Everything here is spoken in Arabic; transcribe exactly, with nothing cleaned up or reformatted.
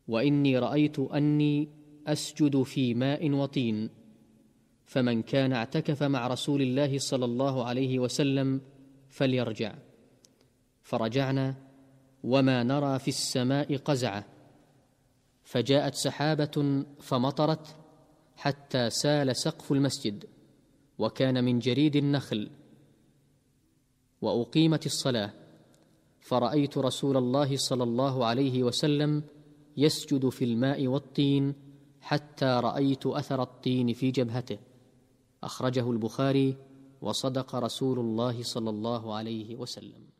وإني رأيت أني أسجد في ماء وطين، فمن كان اعتكف مع رسول الله صلى الله عليه وسلم فليرجع. فرجعنا وما نرى في السماء قزعة، فجاءت سحابة فمطرت حتى سال سقف المسجد، وكان من جريد النخل، وأقيمت الصلاة، فرأيت رسول الله صلى الله عليه وسلم يسجد في الماء والطين حتى رأيت أثر الطين في جبهته. أخرجه البخاري، وصدق رسول الله صلى الله عليه وسلم.